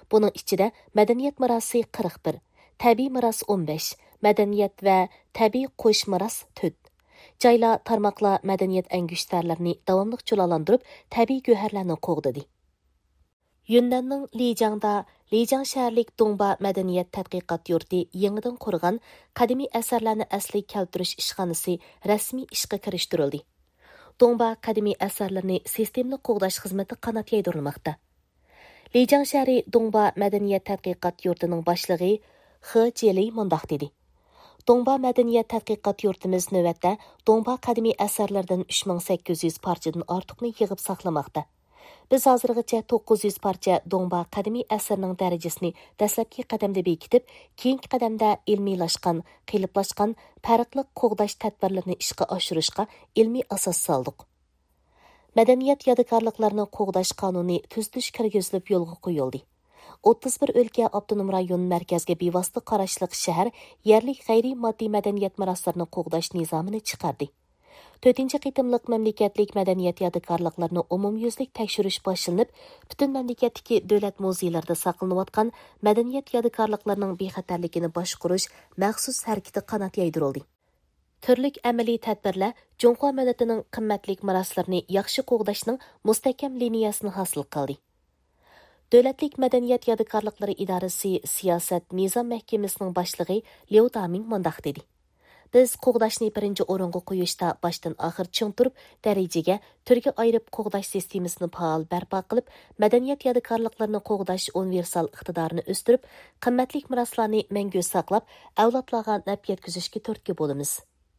Bunun içinde medeniyet mirası 41, tabiiy miras 15, medeniyet ve tabiiy qo'sh miras 4. Jaylar, tarmoqlar madaniyat angushtlarlarini davomli julalandırıp tabiiy go'harlarni qo'g'didi. Yunnanning Lijangda Lijang shaharlik Dongba madaniyat tadqiqot yurti yangidan qurgan qadimiy asarlarni asliga keltirish ishxonasi rasmiy ishga kirishtirildi. Dongba qadimiy asarlarni sistemli qo'g'dash xizmati qanot yaydirilmoqda. Lijang shahri Dongba madaniyat tadqiqot yurtining boshlig'i He Jeli mundoq dedi. Dongba madaniyat tadqiqot yurtimiz navbatda Dongba qadimiy asarlardan 3800 parchadan ortiqni yig'ib saqlamoqda. Biz hozirgacha 900 parcha Dongba qadimiy asarning darajasini dastlabki qadamda bekitib, keyingi qadamda ilmiylashgan, qiliplashgan farqli qo'g'dash tadbirlarini ishga oshirishga ilmiy asos soldik. Madaniyat yodikorliklarini qo'g'dash qonuni tuzitish kirgizilib yo'lga qo'yildi. 31 o'lka avtonom rayon markazga bevosita qarashli shahar yerlik g'ayriy moddiy madaniyat meroslarini qo'g'dash nizomini chiqardi. 4-chi qitimliq mamlakatlik madaniyat yodikorliklarini umumyuzlik tekshirish boshlanib, butun mamlakatdagi davlat muzeylarida saqlanayotgan madaniyat yodikorliklarining bexatarligini boshqarish maxsus harakati qanot yaydirildi. Turlik amaliy tadbirlar Junqo millatining qimmatlik meroslarini yaxshi qo'g'dashning mustahkam liniyasini hosil qildi. Davlatlik madaniyat yodikorliklari idorasi siyosat nizom mahkamasining boshlig'i Liu Daming mundoq dedi. Biz qo'g'dashni birinchi o'ringa qo'yishda boshdan oxir ching turib, darajaga turga ayirib qo'g'dash sistemasini faol barpo qilib, madaniyat yodikorliklarini qo'g'dash universal iqtidorini o'stirib, qimmatlik meroslarni mangu saqlab, avlodlarga naf yetkazishga turtki bo'lamiz.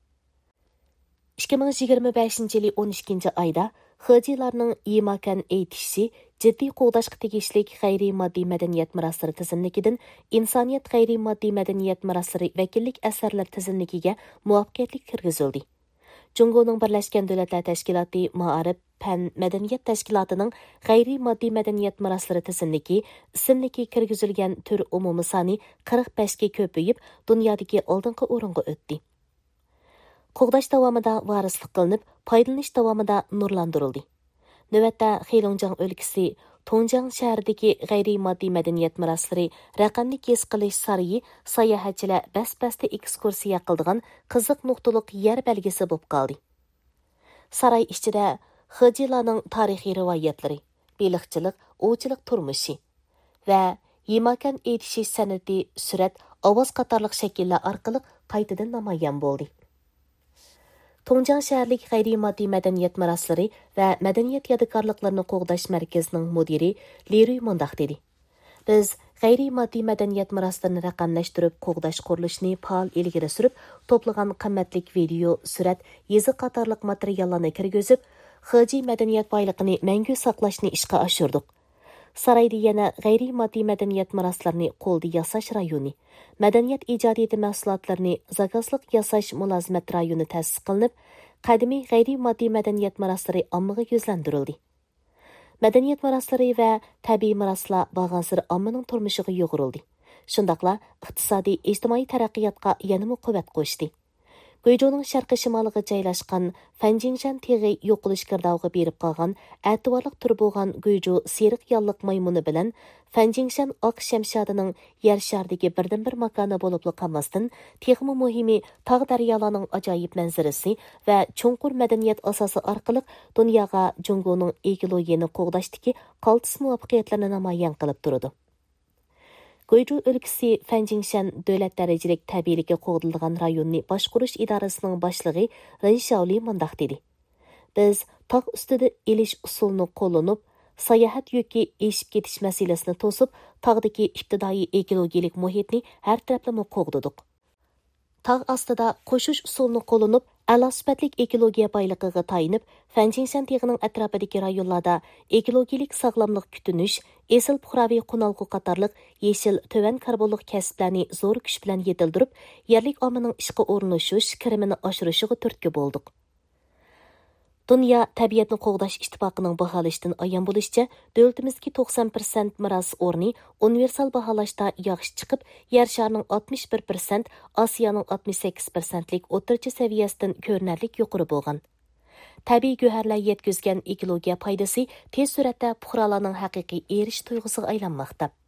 2025-yili 12-oyda Xejilarning Yimakan aytishi jiddiy qo'g'dashga tegishli g'ayriy moddiy madaniyat meroslari tizimligidan insoniyat g'ayriy moddiy madaniyat meroslari vakillik asarlar tizimligiga muvaffaqiyatli kirgizildi. Jungoning Birlashgan Davlatlar Tashkiloti Ma'arif Fan Madaniyat Tashkilotining g'ayriy moddiy madaniyat meroslari tizimligi ismligi kirgizilgan tur umumiy soni 45 ga ko'payib, dunyodagi oldingi o'ringa o'tdi. Qo'g'dash davomida varislik qilinib, foydalanish davomida nurlantirildi. Navbatda Xeylonjang o'lkasi Tongjang shahridagi g'ayriy moddiy madaniyat meroslari raqamli his qilish sarayi sayohatchilar bas-basda ekskursiya qiladigan qiziq nuqtaliq yer belgisi bo'lib qoldi. Saray ichida Xejilarning tarixiy rivoyatlari, beliqchilik, ovchilik turmushi va Yimakan aytishi san'ati, surat, ovoz qatorliq shakllar orqali qaytadan namoyon bo'ldi. Tongjang shaharlik g'ayriy moddiy madaniyat meroslari va madaniyat yodikorliklarini qo'g'dash markazining mudiri Liru mundoq dedi. Biz g'ayriy moddiy madaniyat meroslarini raqamlashtirib, qo'g'dash qurilishini faol ilgari surib, to'plagan qimmatlik video, surat, yezi qatorliq materiallarni kirgizib, Xeji madaniyat boyligini mangu saqlashni ishga oshirdik. Sarayda yana g'ayriy moddiy madaniyat meroslarini qo'lda yasash rayoni, madaniyat ijodiyati mahsulotlarini zakazliq yasash mulozimat rayoni ta'sis qilinib, qadimiy g'ayriy moddiy madaniyat meroslari ommaga yuzlantirildi. Madaniyat meroslari va tabiiy meroslar bag'ansir ommaning turmushiga yo'g'rildi. Shundaqla iqtisodiy, ijtimoiy taraqqiyotga yanada quvvat qo'shdi. Guizhouning sharqi shimoliga joylashgan Fanjingshan teg'i yo'qolish girdog'iga berib qolgan ativorliq tur bo'lgan Guizhou seriq yolliq maymuni bilan Fanjingshan oq shamshodining yer shardagi birdan-bir makoni bo'lib qolmasdan, texmi muhimi tog' daryolarning ajoyib manzarasi va cho'nqur madaniyat asosi orqali dunyoga Jungoning ekologiyani qo'g'dashdagi qaltis muvaffaqiyatlarini namoyon qilib turadi. Guizhou o'lkasi Fanjingshan davlat darajalik tabiiylikka qo'g'dilgan rayonni boshqarish idorasining boshlig'i Ren Shaoli mundoq dedi. Biz tog' ustida elish usulini qo'llanib, sayohat yoki eshib ketish masalasini to'sib, tog'dagi ibtidoiy ekologiyalik muhitni har taraflama qo'g'didik. Tog' ostida qo'shish usulini qo'llanib, a'lo sifatlik ekologiya boyligiga tayinib, Fanjingshan teg'ining atrofidagi rayonlarda ekologiyalik sog'lomlik kutunish, esil puhraviy qunalg'u qatorliq yeshil tovan karbonlik kasblarni zo'r kuch bilan yetildirib, yerlik ommaning ishga o'rnanishish, kirimini oshirishiga turtki bo'ldik. Dunyo tabiatni qo'g'dash ittifoqining baholashdan ayon bo'lishicha, davlatimizdagi 90% miros o'rni universal baholashda yaxshi chiqib, yer sharining 61%, Osiyoning 68%lik o'rtacha saviyasidan ko'rinarli yuqori bo'lgan. Tabiiy go'harlar yetkazgan ekologiya foydasi tez suratda fuqarolarning haqiqiy erish tuyg'usiga aylanmoqda.